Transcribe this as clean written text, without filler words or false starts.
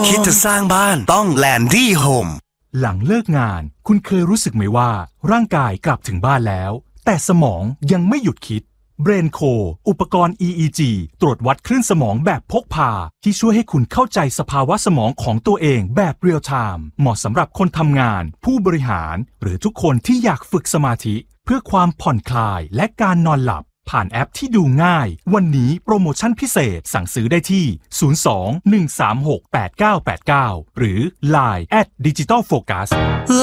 คิดจะสร้างบ้านต้องแลนดี้โฮมหลังเลิกงานคุณเคยรู้สึกไหมว่าร่างกายกลับถึงบ้านแล้วแต่สมองยังไม่หยุดคิด BrainCo อุปกรณ์ EEG ตรวจวัดคลื่นสมองแบบพกพาที่ช่วยให้คุณเข้าใจสภาวะสมองของตัวเองแบบเรียลไทม์เหมาะสำหรับคนทำงานผู้บริหารหรือทุกคนที่อยากฝึกสมาธิเพื่อความผ่อนคลายและการนอนหลับผ่านแอปที่ดูง่ายวันนี้โปรโมชั่นพิเศษสั่งซื้อได้ที่02-136-8989หรือ Line @digitalfocus